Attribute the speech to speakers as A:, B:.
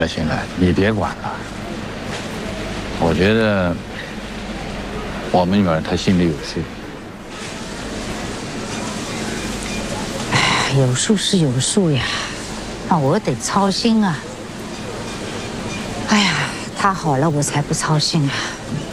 A: 行了，你别管了。我觉得我们女儿她心里有数。
B: 哎，有数是有数呀，那我得操心啊。哎呀，她好了我才不操心啊。